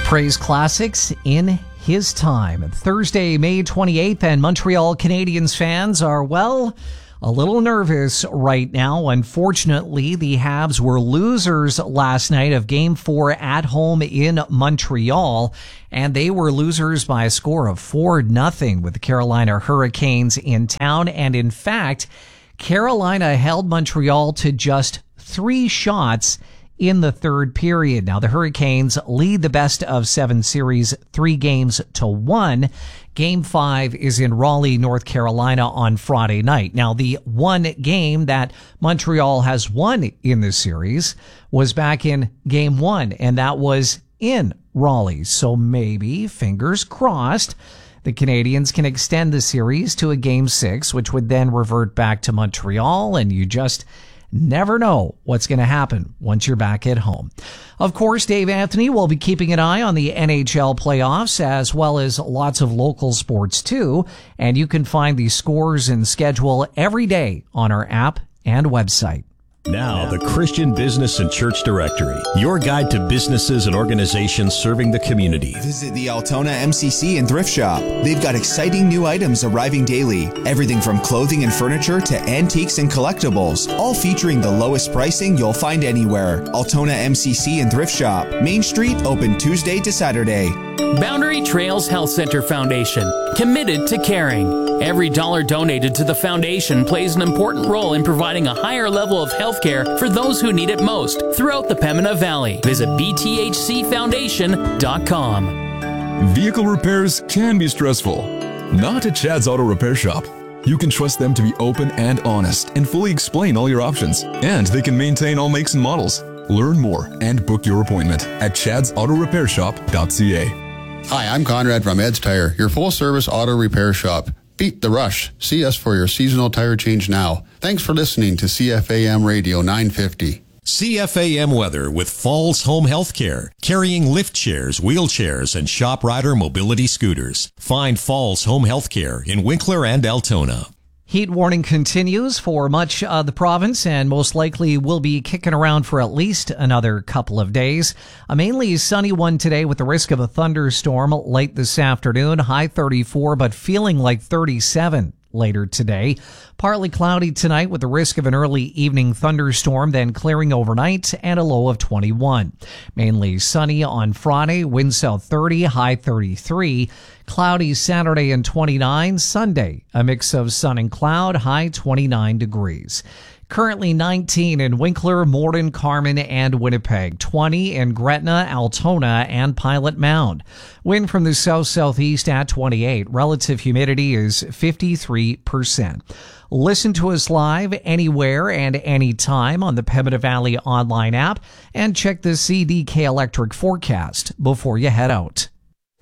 Praise classics in his time. Thursday, May 28th, and Montreal Canadiens fans are, well, a little nervous right now. Unfortunately, the Habs were losers last night of Game 4 at home in Montreal, and they were losers by a score of 4-0 with the Carolina Hurricanes in town. And in fact, Carolina held Montreal to just 3 shots in the third period. Now, the Hurricanes lead the best of 7 series 3-1. Game 5 is in Raleigh, North Carolina on Friday night. Now, the one game that Montreal has won in this series was back in Game 1, and that was in Raleigh. So maybe, fingers crossed, the Canadiens can extend the series to a Game 6, which would then revert back to Montreal, and you just never know what's going to happen once you're back at home. Of course, Dave Anthony will be keeping an eye on the NHL playoffs as well as lots of local sports too. And you can find the scores and schedule every day on our app and website. Now, the Christian Business and Church Directory, your guide to businesses and organizations serving the community. Visit the Altona MCC and Thrift Shop. They've got exciting new items arriving daily. Everything from clothing and furniture to antiques and collectibles, all featuring the lowest pricing you'll find anywhere. Altona MCC and Thrift Shop, Main Street, open Tuesday to Saturday. Boundary Trails Health Center Foundation, committed to caring. Every dollar donated to the foundation plays an important role in providing a higher level of health care for those who need it most throughout the Pembina Valley. Visit bthcfoundation.com. Vehicle repairs can be stressful. Not at Chad's Auto Repair Shop. You can trust them to be open and honest and fully explain all your options. And they can maintain all makes and models. Learn more and book your appointment at chadsautorepairshop.ca. Hi, I'm Conrad from Ed's Tire, your full-service auto repair shop. Beat the rush. See us for your seasonal tire change now. Thanks for listening to CFAM Radio 950. CFAM weather with Falls Home Healthcare, carrying lift chairs, wheelchairs, and shop rider mobility scooters. Find Falls Home Healthcare in Winkler and Altona. Heat warning continues for much of the province and most likely will be kicking around for at least another couple of days. A mainly sunny one today with the risk of a thunderstorm late this afternoon. High 34, but feeling like 37 later today. Partly cloudy tonight with the risk of an early evening thunderstorm, then clearing overnight and a low of 21. Mainly sunny on Friday, wind south 30, high 33. Cloudy Saturday and 29. Sunday, a mix of sun and cloud, high 29 degrees. Currently 19 in Winkler, Morden, Carman, and Winnipeg. 20 in Gretna, Altona, and Pilot Mound. Wind from the south-southeast at 28. Relative humidity is 53%. Listen to us live anywhere and anytime on the Pembina Valley online app and check the CDK Electric forecast before you head out.